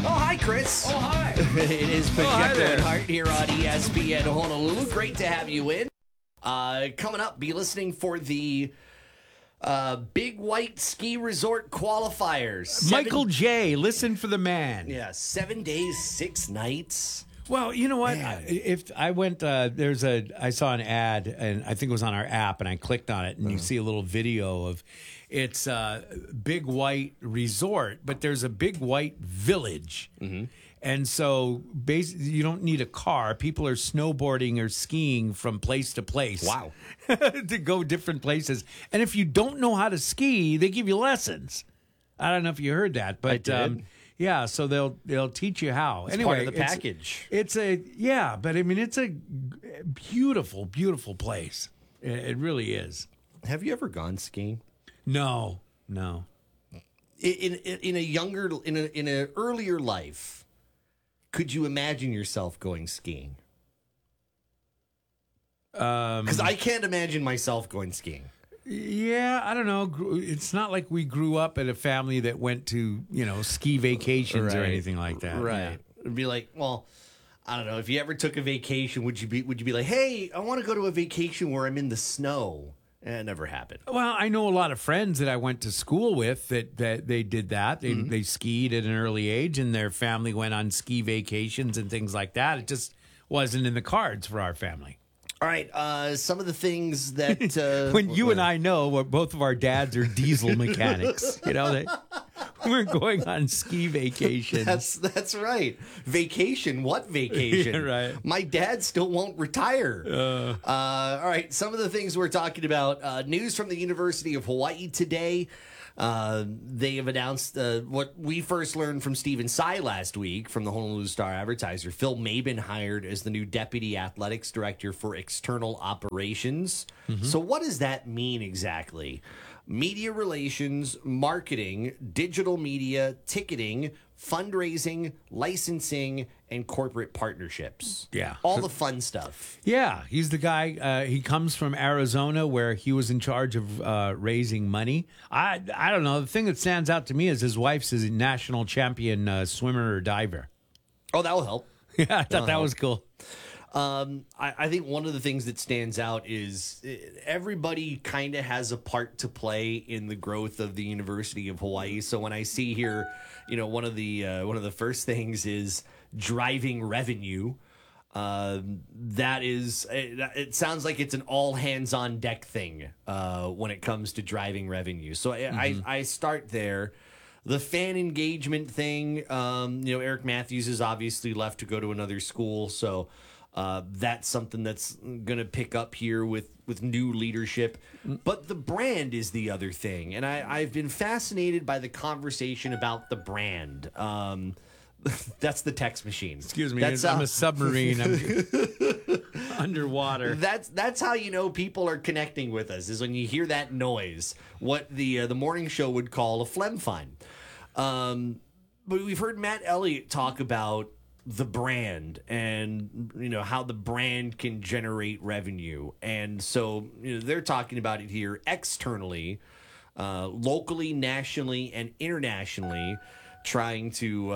Oh, hi, Chris. Oh, hi. It is hi Pacheco there. and Hart here on ESPN Honolulu. Great to have you in. Coming up, be listening for the Big White Ski Resort qualifiers. Michael J. Listen for the man. Yeah, 7 days, 6 nights. Well, you know what? Man. If I went, I saw an ad, and I think it was on our app, and I clicked on it, and you see a little video of it's Big White Resort, but there's a Big White Village. Mm-hmm. And so basically, you don't need a car. People are snowboarding or skiing from place to place. Wow. To go different places. And if you don't know how to ski, they give you lessons. I don't know if you heard that, but I did. yeah, so they'll teach you how. It's anyway, part of the package. It's a but I mean it's a beautiful, beautiful place. It really is. Have you ever gone skiing? No. In an earlier life, could you imagine yourself going skiing? Because I can't imagine myself going skiing. Yeah, I don't know. It's not like we grew up in a family that went to, ski vacations or Right. anything like that. Right. Yeah. It'd be like, well, I don't know. If you ever took a vacation, would you be like, hey, I want to go to a vacation where I'm in the snow? And it never happened. Well, I know a lot of friends that I went to school with that they did that. They skied at an early age, and their family went on ski vacations and things like that. It just wasn't in the cards for our family. All right. Some of the things that When you and I know, both of our dads are diesel mechanics. We're going on ski vacations. That's right. Vacation? What vacation? Yeah, right. My dad still won't retire. All right. Some of the things we're talking about. News from the University of Hawaii today. They have announced what we first learned from Stephen Tsai last week from the Honolulu Star-Advertiser. Phil Mabin hired as the new Deputy Athletics Director for External Operations. Mm-hmm. So what does that mean exactly? Media relations, marketing, digital media, ticketing, fundraising, licensing, and corporate partnerships. Yeah. All the fun stuff. Yeah, he's the guy. He comes from Arizona, where he was in charge of raising money. I don't know. The thing that stands out to me is his wife's a national champion swimmer or diver. Oh, that will help. Yeah, I thought that was cool. I think one of the things that stands out is everybody kind of has a part to play in the growth of the University of Hawaii. So when I see here, one of the first things is driving revenue. That is, it sounds like it's an all hands on deck thing when it comes to driving revenue. So I start there. The fan engagement thing, Eric Matthews is obviously left to go to another school, so that's something that's going to pick up here with new leadership. But the brand is the other thing, and I've been fascinated by the conversation about the brand. That's the text machine. Excuse me, I'm a submarine. I'm underwater. That's how you know people are connecting with us, is when you hear that noise. What the morning show would call a phlegm fine. But we've heard Matt Elliott talk about the brand and how the brand can generate revenue, and so they're talking about it here externally, locally, nationally, and internationally. Trying to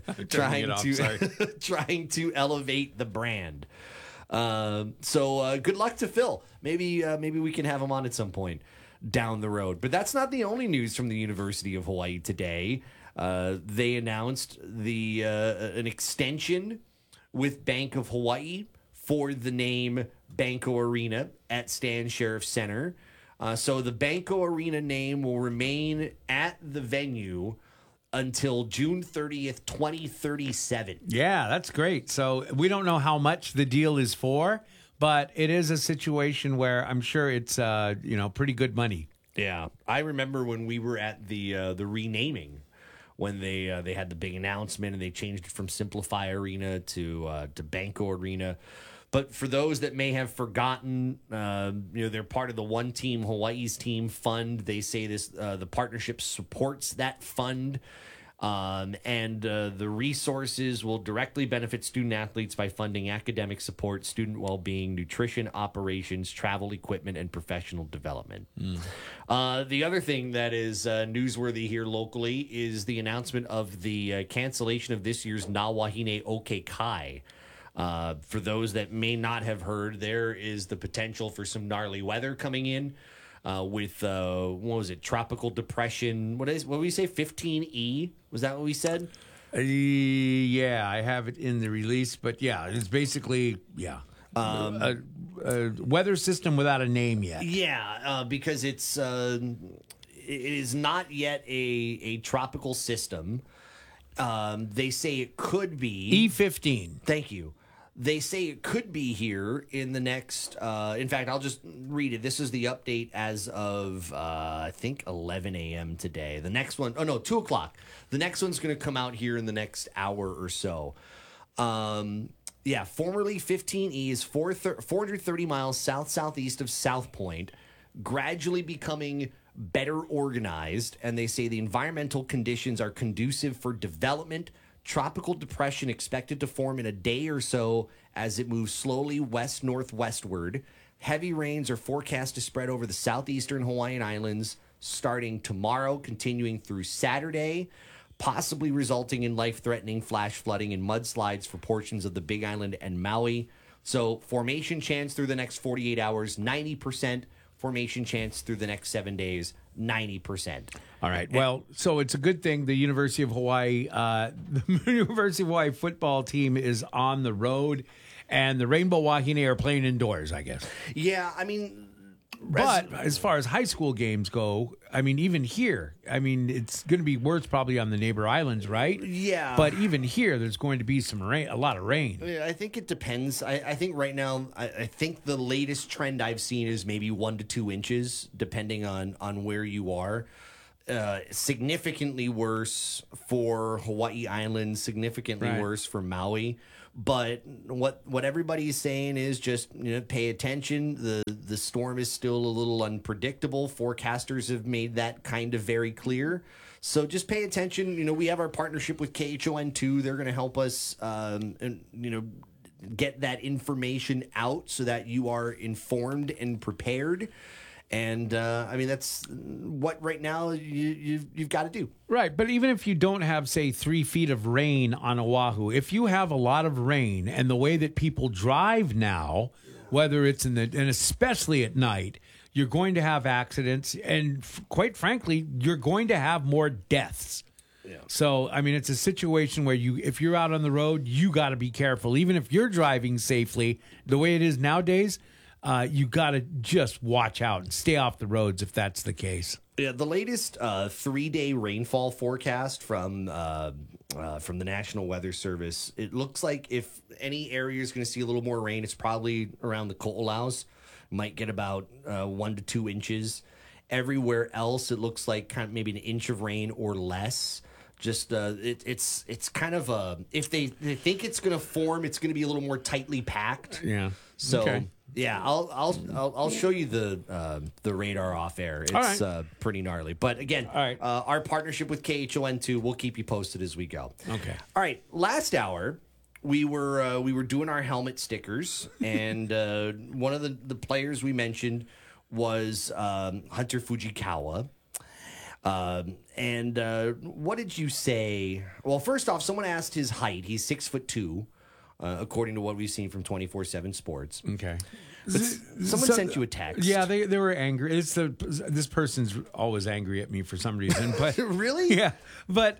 trying to elevate the brand. So good luck to Phil. Maybe we can have him on at some point down the road. But that's not the only news from the University of Hawaii today. They announced an extension with Bank of Hawaii for the name Banco Arena at Stan Sheriff Center. So the Banco Arena name will remain at the venue until June 30th, 2037. Yeah, that's great. So we don't know how much the deal is for, but it is a situation where I'm sure it's pretty good money. Yeah, I remember when we were at the renaming, when they had the big announcement and they changed it from Simplify Arena to Banco Arena. But for those that may have forgotten, they're part of the One Team Hawaii's Team Fund. They say this the partnership supports that fund. And the resources will directly benefit student athletes by funding academic support, student well-being, nutrition, operations, travel equipment, and professional development. The other thing that is newsworthy here locally is the announcement of the cancellation of this year's Na Wahine OK Kai. For those that may not have heard, there is the potential for some gnarly weather coming in. With what was it? Tropical depression. What did we say? 15E. Was that what we said? Yeah, I have it in the release, but yeah, it's basically a weather system without a name yet. Yeah, because it is not yet a tropical system. They say it could be E15. Thank you. They say it could be here in the next, in fact, I'll just read it. This is the update as of, I think, 11 a.m. today. The next one, 2 o'clock. The next one's going to come out here in the next hour or so. Formerly 15E is 430 miles south-southeast of South Point, gradually becoming better organized, and they say the environmental conditions are conducive for development. Tropical depression expected to form in a day or so as it moves slowly west-northwestward. Heavy rains are forecast to spread over the southeastern Hawaiian Islands starting tomorrow, continuing through Saturday, possibly resulting in life-threatening flash flooding and mudslides for portions of the Big Island and Maui. So formation chance through the next 48 hours, 90%. Formation chance through the next 7 days, 90%. All right. Well, so it's a good thing the University of Hawaii football team is on the road, and the Rainbow Wahine are playing indoors, I guess. Yeah, I mean... But as far as high school games go, I mean, even here, I mean, it's going to be worse probably on the neighbor islands, right? Yeah. But even here, there's going to be some rain, a lot of rain. Yeah, I think it depends. I think right now, I think the latest trend I've seen is maybe 1 to 2 inches, depending on where you are. Significantly worse for Hawaii Island, significantly worse for Maui. But what everybody's saying is just pay attention. The storm is still a little unpredictable. Forecasters have made that kind of very clear. So just pay attention. We have our partnership with KHON2. They're going to help us get that information out so that you are informed and prepared. And I mean, that's what right now you've got to do. Right. But even if you don't have, say, 3 feet of rain on Oahu, if you have a lot of rain and the way that people drive now, whether it's and especially at night, you're going to have accidents. And quite frankly, you're going to have more deaths. Yeah. So, I mean, it's a situation where if you're out on the road, you got to be careful. Even if you're driving safely, the way it is nowadays, you got to just watch out and stay off the roads if that's the case. Yeah, the latest 3-day rainfall forecast from the National Weather Service, it looks like if any area is going to see a little more rain, it's probably around the Ko'olaus. Might get about 1 to 2 inches. Everywhere else, it looks like kind of maybe an inch of rain or less. Just it's kind of if they think it's going to form, it's going to be a little more tightly packed. Yeah. So. Okay. Yeah, I'll show you the radar off air. It's pretty gnarly. But again, our partnership with KHON2, we'll keep you posted as we go. Okay. All right. Last hour, we were doing our helmet stickers, and one of the players we mentioned was Hunter Fujikawa. And what did you say? Well, first off, someone asked his height. He's 6'2". According to what we've seen from 24/7 Sports. Okay. Someone sent you a text. Yeah, they were angry. This person's always angry at me for some reason. But really? Yeah. But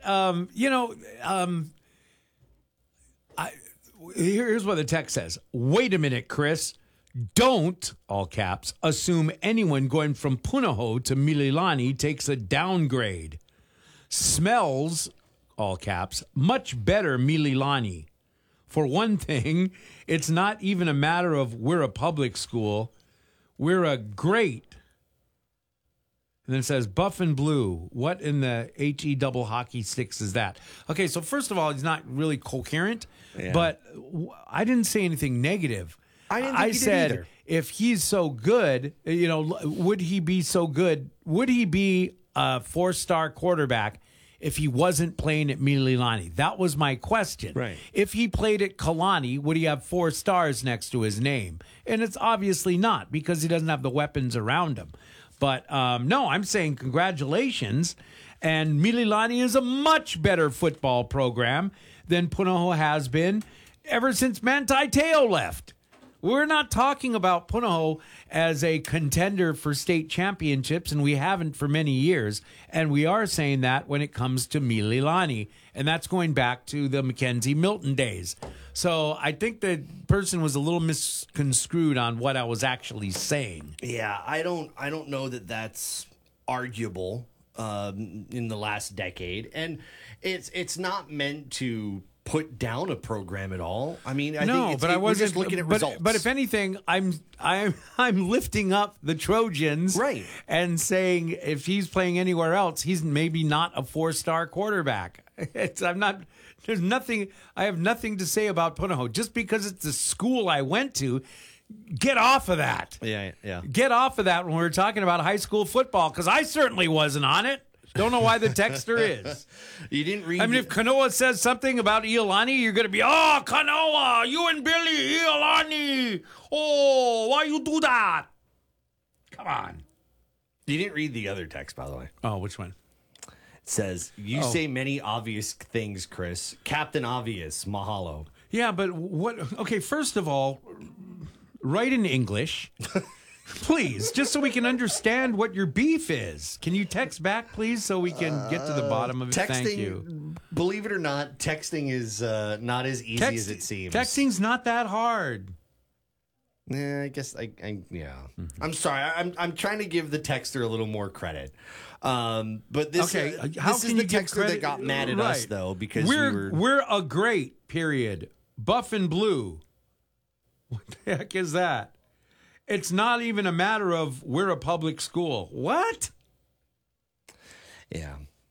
here's what the text says. Wait a minute, Chris. Don't, all caps, assume anyone going from Punahou to Mililani takes a downgrade. Smells, all caps, much better Mililani. For one thing, it's not even a matter of we're a public school. We're a great. And then it says buff and blue. What in the HE double hockey sticks is that? Okay, so first of all, he's not really coherent, but I didn't say anything negative. I said, either. If he's so good, would he be so good? Would he be a 4-star quarterback if he wasn't playing at Mililani? That was my question. Right. If he played at Kalani, would he have 4 stars next to his name? And it's obviously not, because he doesn't have the weapons around him. But no, I'm saying congratulations. And Mililani is a much better football program than Punahou has been ever since Manti Te'o left. We're not talking about Punahou as a contender for state championships, and we haven't for many years. And we are saying that when it comes to Mililani, and that's going back to the Mackenzie Milton days. So I think the person was a little misconstrued on what I was actually saying. Yeah, I don't know that that's arguable in the last decade, and it's not meant to put down a program at all. I mean, I think we're just looking at results. But if anything, I'm lifting up the Trojans, right, and saying if he's playing anywhere else, he's maybe not a 4-star quarterback. There's nothing. I have nothing to say about Punahou just because it's the school I went to. Get off of that. Yeah. Get off of that when we're talking about high school football, because I certainly wasn't on it. Don't know why the texter is. You didn't read. I mean, if Kanoa says something about Iolani, you're going to be, oh, Kanoa, you and Billy, Iolani. Oh, why you do that? Come on. You didn't read the other text, by the way. Oh, which one? It says, you say many obvious things, Chris. Captain Obvious, mahalo. Yeah, but what? Okay, first of all, write in English. Please, just so we can understand what your beef is. Can you text back, please, so we can get to the bottom of it? Thank you. Believe it or not, texting is not as easy as it seems. Texting's not that hard. Yeah, I guess yeah. Mm-hmm. I'm sorry. I'm trying to give the texter a little more credit. But this, this is the texter that got mad at us, though, because we're a great, period. Buff and blue. What the heck is that? It's not even a matter of we're a public school. What? Yeah.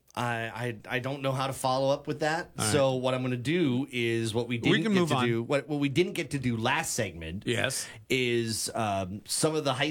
I don't know how to follow up with that. All so what I'm going to do is what we didn't get to do. What we didn't get to do last segment. Yes. Is some of the high